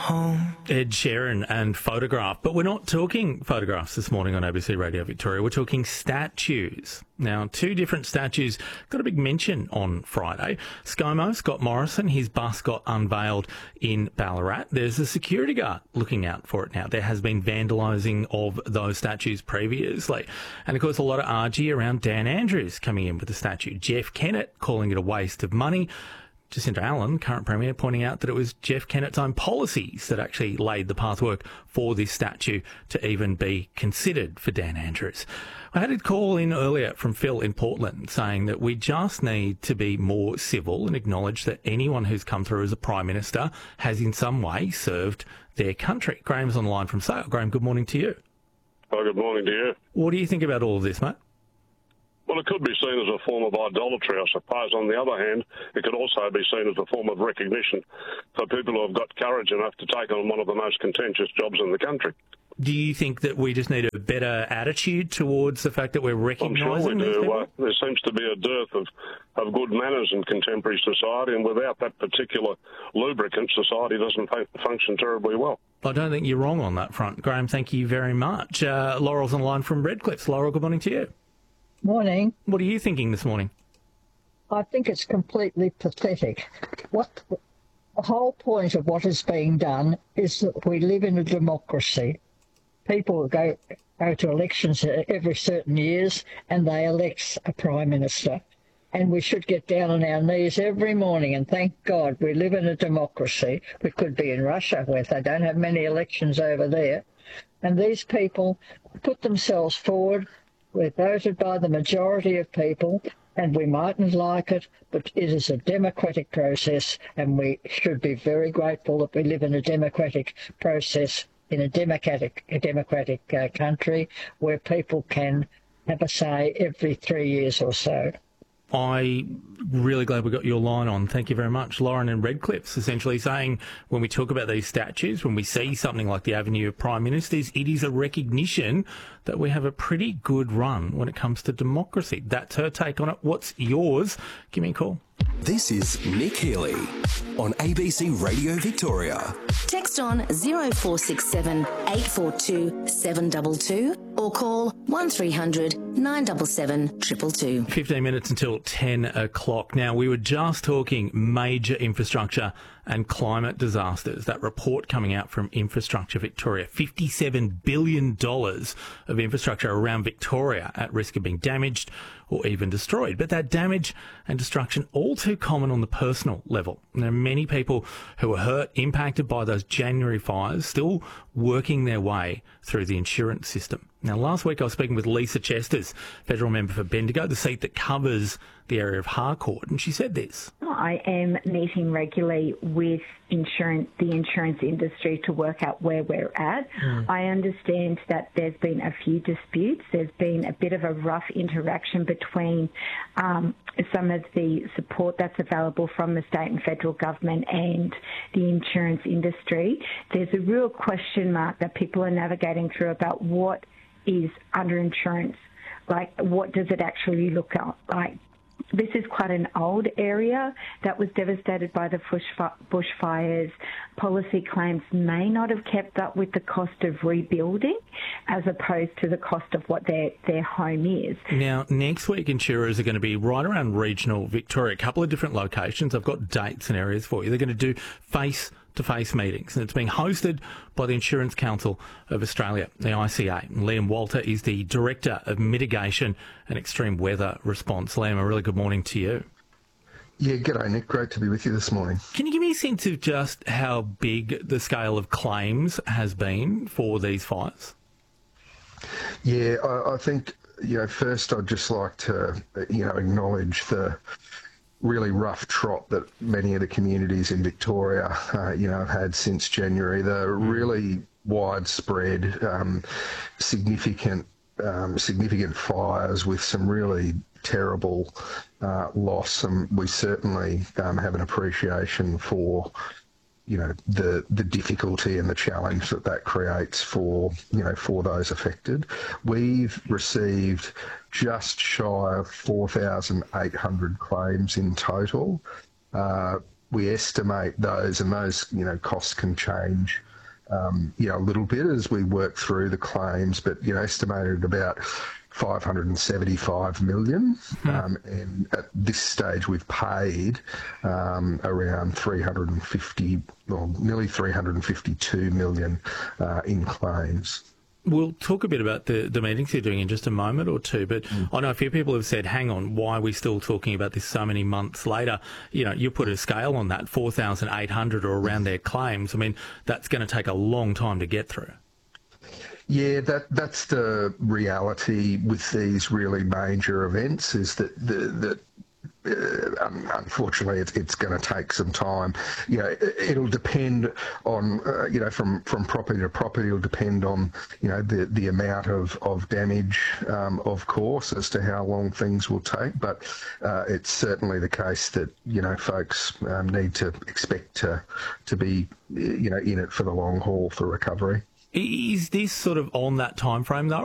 home. Ed Sheeran and Photograph. But we're not talking photographs this morning on ABC Radio Victoria. We're talking statues. Now, two different statues got a big mention on Friday. ScoMo, Scott Morrison, his bust got unveiled in Ballarat. There's a security guard looking out for it now. There has been vandalising of those statues previously. And, of course, a lot of argy around Dan Andrews coming in with the statue. Jeff Kennett calling it a waste of money. Jacinda Allen, current Premier, pointing out that it was Jeff Kennett's own policies that actually laid the pathwork for this statue to even be considered for Dan Andrews. I had a call in earlier from Phil in Portland saying that we just need to be more civil and acknowledge that anyone who's come through as a Prime Minister has in some way served their country. Graham's on the line from Sale. Graham, good morning to you. Oh, good morning to you. What do you think about all of this, mate? Well, it could be seen as a form of idolatry, I suppose. On the other hand, it could also be seen as a form of recognition for people who have got courage enough to take on one of the most contentious jobs in the country. Do you think that we just need a better attitude towards the fact that we're recognising I'm sure we these do. people? There seems to be a dearth of good manners in contemporary society, and without that particular lubricant, society doesn't function terribly well. I don't think you're wrong on that front. Graham, thank you very much. Laurel's on the line from Redcliffe. Laurel, good morning to you. Morning. What are you thinking this morning? I think it's completely pathetic. The whole point of what is being done is that we live in a democracy. People go to elections every certain years and they elect a Prime Minister. And we should get down on our knees every morning and thank God we live in a democracy. We could be in Russia where they don't have many elections over there. And these people put themselves forward. We're voted by the majority of people, and we mightn't like it, but it is a democratic process, and we should be very grateful that we live in a democratic process, in a democratic country where people can have a say every 3 years or so. I'm really glad we got your line on. Thank you very much. Lauren and Redcliffe's essentially saying when we talk about these statues, when we see something like the Avenue of Prime Ministers, it is a recognition that we have a pretty good run when it comes to democracy. That's her take on it. What's yours? Give me a call. This is Nick Healy on ABC Radio Victoria. Text on 0467 842 722 or call 1300 977 222. 15 minutes until 10 o'clock. Now, we were just talking major infrastructure and climate disasters. That report coming out from Infrastructure Victoria, $57 billion of infrastructure around Victoria at risk of being damaged or even destroyed. But that damage and destruction all too common on the personal level. There are many people who were hurt, impacted by those January fires, still working their way through the insurance system. Now, last week I was speaking with Lisa Chesters, federal member for Bendigo, the seat that covers the area of Harcourt, and she said this. I am meeting regularly with the insurance industry to work out where we're at. I understand that there's been a few disputes. There's been a bit of a rough interaction between some of the support that's available from the state and federal government and the insurance industry. There's a real question mark that people are navigating through about what is under insurance, like what does it actually look like. This is quite an old area that was devastated by the bushfires. Policy claims may not have kept up with the cost of rebuilding as opposed to the cost of what their home is. Now, next week, insurers are going to be right around regional Victoria, a couple of different locations. I've got dates and areas for you. They're going to do face-to-face meetings, and it's being hosted by the Insurance Council of Australia, the ICA. And Liam Walter is the Director of Mitigation and Extreme Weather Response. Liam, a really good morning to you. Yeah, g'day, Nick. Great to be with you this morning. Can you give me a sense of just how big the scale of claims has been for these fires? Yeah, I think, first I'd just like to, acknowledge the really rough trot that many of the communities in Victoria, have had since January. The really widespread, significant fires with some really terrible loss, and we certainly have an appreciation for the difficulty and the challenge that creates for those affected. We've received just shy of 4,800 claims in total. we estimate those, and those costs can change a little bit as we work through the claims, but estimated about 575 million, and at this stage we've paid around 350, well, nearly 352 million in claims. We'll talk a bit about the meetings you're doing in just a moment or two, but I know a few people have said, hang on, why are we still talking about this so many months later? You put a scale on that, 4,800 or around their claims. I mean, that's going to take a long time to get through. Yeah, that's the reality with these really major events, is that unfortunately it's going to take some time. It'll depend on from property to property. It'll depend on the amount of damage, of course, as to how long things will take. But it's certainly the case that folks need to expect to be in it for the long haul for recovery. Is this sort of on that time frame though,